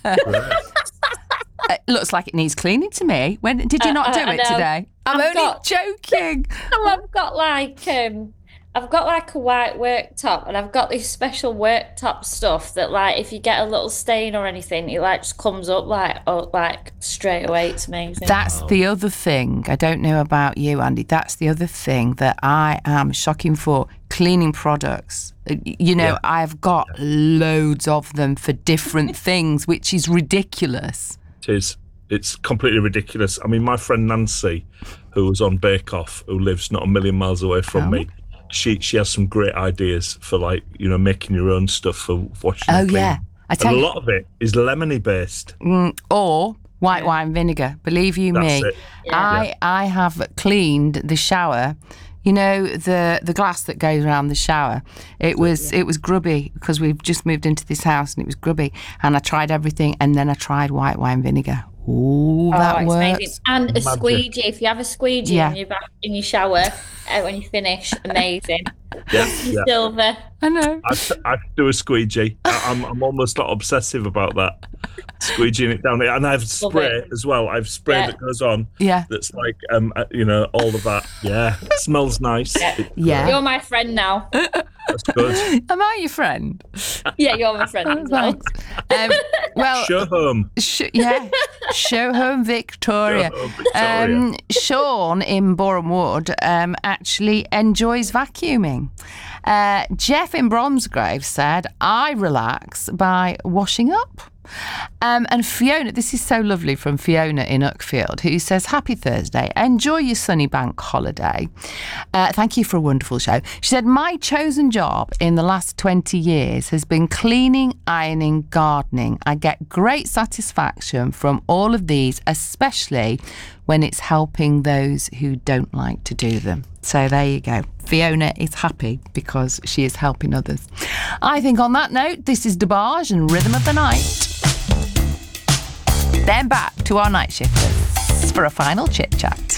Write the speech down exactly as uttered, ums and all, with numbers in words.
It looks like it needs cleaning to me. When did you not Uh, do I it know. today? I'm I've only got- joking. So I've got like um I've got like a white worktop, and I've got this special worktop stuff that, like, if you get a little stain or anything, it like just comes up like oh, like straight away. It's amazing. That's Wow. the other thing. I don't know about you, Andy. That's the other thing that I am shocking for. Cleaning products. You know, Yeah. I've got loads of them for different things, which is ridiculous. It is. It's completely ridiculous. I mean, my friend Nancy, who was on Bake Off, who lives not a million miles away from Oh. me, she she has some great ideas for, like, you know, making your own stuff for washing Oh, and cleaning. yeah. I And tell a you, lot of it is lemony based. mm, or white wine vinegar. Believe you That's me, it. Yeah. I I have cleaned the shower. You know, the the glass that goes around the shower. It was it was grubby because we've just moved into this house and it was grubby. And I tried everything, and then I tried white wine vinegar. Ooh, Oh, that it's works. amazing. And a Magic. squeegee. If you have a squeegee Yeah. in your bath, in your shower uh, when you finish, amazing. Yeah, yeah. Silver. I know. I, I do a squeegee. I, I'm I'm almost not obsessive about that. Squeegeeing it down, and I've spray it. as well. I've spray Yeah. that goes on. Yeah. That's like um, uh, you know, all of that. Yeah, it smells nice. Yeah. It's Yeah. You're my friend now. That's good. Am I your friend? Yeah, you're my friend as well. Thanks. Um, well, Show home. sh- yeah, show home Victoria. Show home Victoria. Um, Sean in Boreham Wood um, actually enjoys vacuuming. Uh, Jeff in Bromsgrove said, I relax by washing up. Um, and Fiona, this is so lovely from Fiona in Uckfield, who says, happy Thursday, enjoy your sunny bank holiday. Uh, thank you for a wonderful show. She said, my chosen job in the last twenty years has been cleaning, ironing, gardening. I get great satisfaction from all of these, especially when it's helping those who don't like to do them. So there you go. Fiona is happy because she is helping others. I think on that note, this is DeBarge and Rhythm of the Night. Then back to our night shifters for a final chit chat.